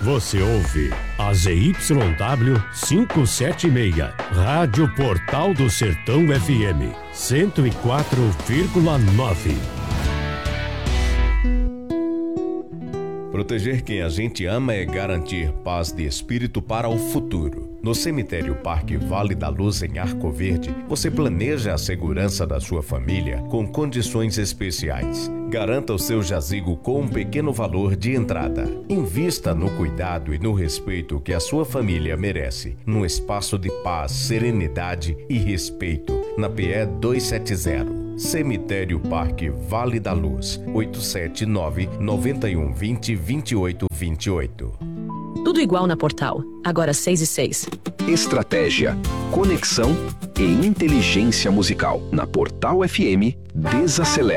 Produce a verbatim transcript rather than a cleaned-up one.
Você ouve a Z Y W quinhentos e setenta e seis, Rádio Portal do Sertão F M, cento e quatro vírgula nove. Proteger quem a gente ama é garantir paz de espírito para o futuro. No cemitério Parque Vale da Luz, em Arco Verde, você planeja a segurança da sua família com condições especiais. Garanta o seu jazigo com um pequeno valor de entrada. Invista no cuidado e no respeito que a sua família merece, num espaço de paz, serenidade e respeito, na P E duzentos e setenta. Cemitério Parque Vale da Luz, oito sete nove, nove um dois zero, dois oito dois oito. Tudo igual na Portal, agora seis e seis. Estratégia, conexão e inteligência musical. Na Portal F M, desacelera.